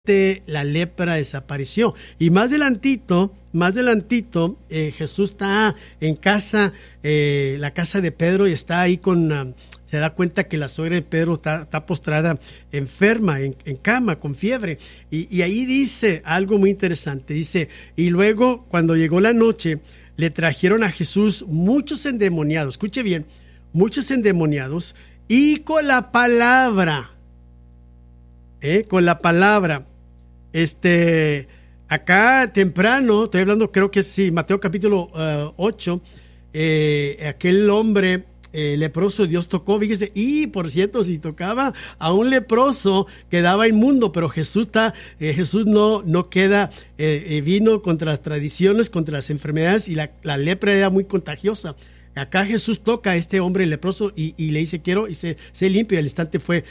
la lepra desapareció. Y más adelantito, Jesús está en casa, la casa de Pedro, y está ahí se da cuenta que la suegra de Pedro está postrada, enferma, en cama, con fiebre. Y ahí dice algo muy interesante. Dice, y luego, cuando llegó la noche, le trajeron a Jesús muchos endemoniados. Escuche bien, muchos endemoniados, y con la palabra, acá temprano, estoy hablando, creo que sí, Mateo capítulo 8, aquel hombre leproso, Dios tocó, fíjese, y por cierto, si tocaba a un leproso, quedaba inmundo, pero Jesús no queda, vino contra las tradiciones, contra las enfermedades, y la lepra era muy contagiosa. Acá Jesús toca a este hombre leproso y le dice, quiero, y se limpia, y al instante fue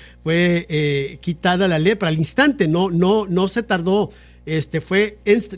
quitada la lepra, al instante, no se tardó, fue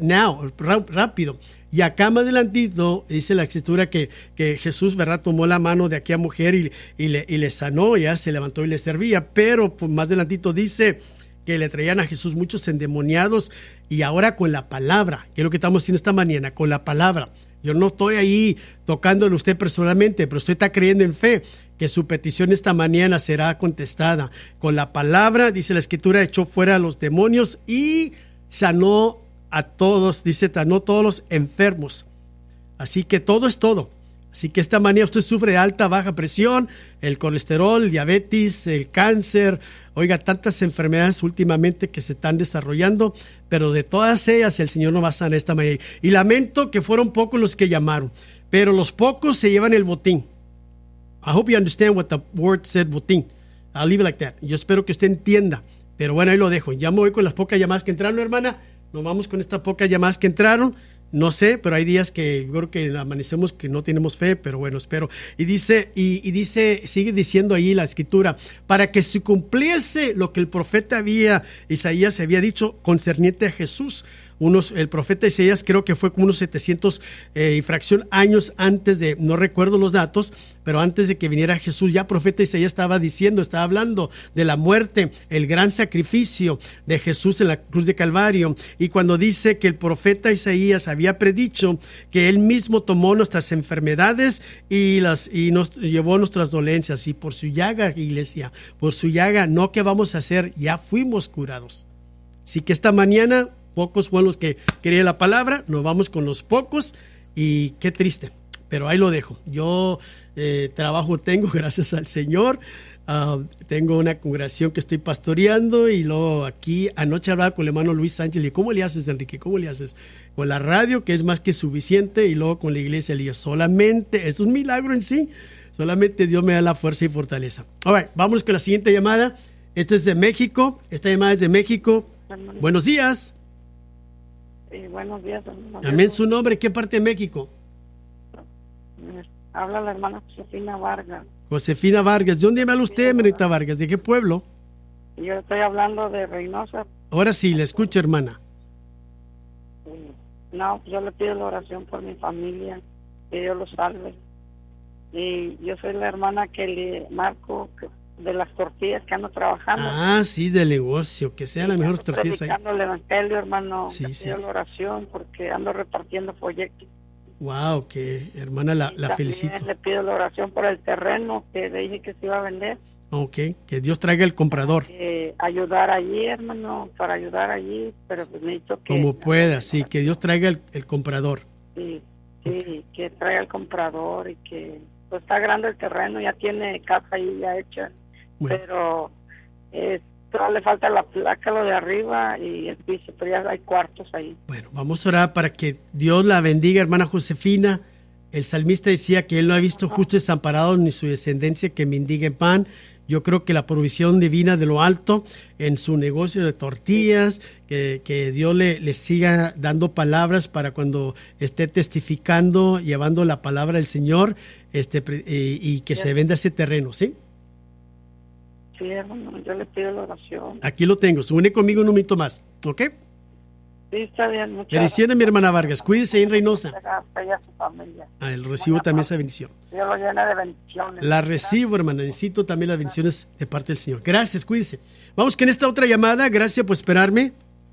rápido. Y acá más adelantito dice la escritura que Jesús, ¿verdad?, tomó la mano de aquella mujer y le sanó, ya se levantó y le servía, pero pues, más adelantito dice que le traían a Jesús muchos endemoniados, y ahora con la palabra, que es lo que estamos haciendo esta mañana, con la palabra. Yo no estoy ahí tocándole a usted personalmente, pero usted está creyendo en fe que su petición esta mañana será contestada. Con la palabra, dice la escritura, echó fuera a los demonios y sanó a todos, dice, sanó a todos los enfermos. Así que todo es todo. Así que esta mañana usted sufre de alta, baja presión, el colesterol, diabetes, el cáncer, oiga, tantas enfermedades últimamente que se están desarrollando, pero de todas ellas el Señor nos va a sanar esta mañana. Y lamento que fueron pocos los que llamaron, pero los pocos se llevan el botín. I hope you understand what the word said, botín. I'll leave it like that. Yo espero que usted entienda, pero bueno, ahí lo dejo. Ya me voy con las pocas llamadas que entraron, hermana. Nos vamos con estas pocas llamadas que entraron. No sé, pero hay días que yo creo que amanecemos que no tenemos fe, pero bueno, espero. Y dice, sigue diciendo ahí la escritura, para que se cumpliese lo que el profeta Isaías había dicho concerniente a Jesús. El profeta Isaías creo que fue como unos 700 y fracción años antes de, no recuerdo los datos, pero antes de que viniera Jesús, ya profeta Isaías estaba hablando de la muerte, el gran sacrificio de Jesús en la cruz de Calvario. Y cuando dice que el profeta Isaías había predicho que él mismo tomó nuestras enfermedades y nos llevó nuestras dolencias, y por su llaga, iglesia, por su llaga, no que vamos a hacer, ya fuimos curados. Así que esta mañana, pocos fueron los que querían la palabra, nos vamos con los pocos, y qué triste, pero ahí lo dejo. Yo trabajo tengo, gracias al Señor. Tengo una congregación que estoy pastoreando, y luego aquí anoche hablaba con el hermano Luis Sánchez, y le dije, ¿cómo le haces, Enrique? ¿Cómo le haces? Con la radio, que es más que suficiente, y luego con la iglesia, le digo, solamente, es un milagro en sí, solamente Dios me da la fuerza y fortaleza. All right, vamos con la siguiente llamada. Esta es de México, esta llamada es de México. Buenos días. Buenos días, hermano. Amén, su nombre, ¿qué parte de México? Habla la hermana Josefina Vargas. Josefina Vargas, ¿de dónde me habla usted, hermanita Vargas? ¿De qué pueblo? Yo estoy hablando de Reynosa. Ahora sí, le escucho, hermana. No, yo le pido la oración por mi familia, que Dios los salve. Y yo soy la hermana que le marco de las tortillas, que ando trabajando. Ah, sí, del negocio, que sean las mejores tortillas ahí. Predicando el evangelio, hermano. Sí, le sí. pido la oración porque ando repartiendo proyectos. Wow, que hermana, la felicito. Le pido la oración por el terreno que le dije que se iba a vender. Ok, que Dios traiga el comprador. Ayudar allí, hermano, para ayudar allí, pero pues necesito que... Como pueda, sí, que Dios traiga el comprador. Sí, que traiga el comprador, y que pues está grande el terreno, ya tiene casa ahí ya hecha, bueno. Pero todavía le falta la placa, lo de arriba, y el piso, pero ya hay cuartos ahí. Bueno, vamos a orar para que Dios la bendiga, hermana Josefina. El salmista decía que él no ha visto justo desamparado ni su descendencia que mendigue pan. Yo creo que la provisión divina de lo alto en su negocio de tortillas, que Dios le siga dando palabras para cuando esté testificando, llevando la palabra del Señor, y que se venda ese terreno, ¿sí? Sí, hermano, yo le pido la oración. Aquí lo tengo, se une conmigo un momento más, ¿ok? Sí, está bien, muchas bendiciones, mi hermana Vargas, cuídese ahí en Reynosa. A su familia. Recibo también esa bendición. Dios lo llena de bendiciones. La recibo, hermana, necesito también las bendiciones de parte del Señor. Gracias, cuídese. Vamos con esta otra llamada, gracias por esperarme.